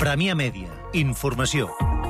Premià Mèdia. Informació.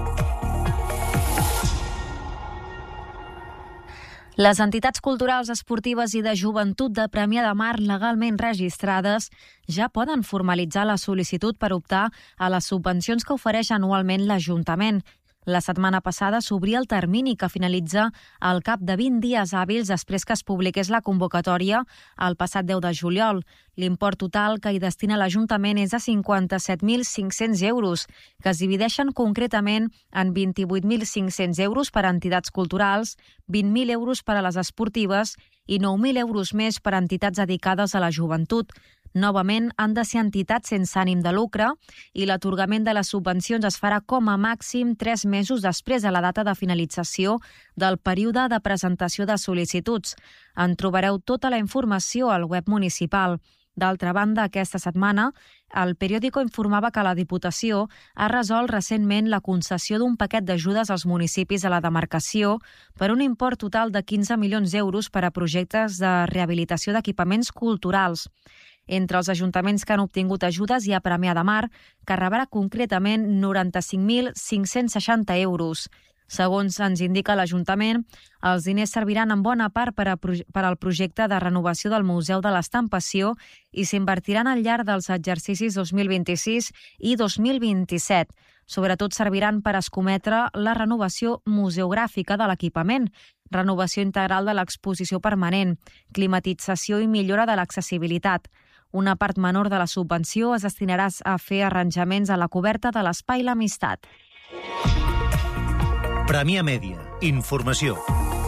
Les entitats culturals, esportives i de joventut de Premià de Mar legalment registrades ja poden formalitzar la sol·licitud per optar a les subvencions que ofereix anualment l'Ajuntament. La setmana passada s'obria el termini que finalitza al cap de 20 dies hàbils després que es publiqués la convocatòria el passat 10 de juliol. L'import total que hi destina l'Ajuntament és de 57.500 euros, que es divideixen concretament en 28.500 euros per a entitats culturals, 20.000 euros per a les esportives i 9.000 euros més per a entitats dedicades a la joventut. Novament, han de ser entitats sense ànim de lucre i l'atorgament de les subvencions es farà com a màxim 3 mesos després de la data de finalització del període de presentació de sol·licituds. En trobareu tota la informació al web municipal. D'altra banda, aquesta setmana, el periòdico informava que la Diputació ha resolt recentment la concessió d'un paquet d'ajudes als municipis de la demarcació per un import total de 15 milions d'euros per a projectes de rehabilitació d'equipaments culturals. Entre els ajuntaments que han obtingut ajudes hi ha Premià de Mar, que rebrà concretament 95.560 euros. Segons ens indica l'Ajuntament, els diners serviran en bona part per al projecte de renovació del Museu de l'Estampació i s'invertiran al llarg dels exercicis 2026 i 2027. Sobretot serviran per escometre la renovació museogràfica de l'equipament, renovació integral de l'exposició permanent, climatització i millora de l'accessibilitat. Una part menor de la subvenció es destinarà a fer arranjaments a la coberta de l'Espai L'Amistat. Premià Mèdia. Informació.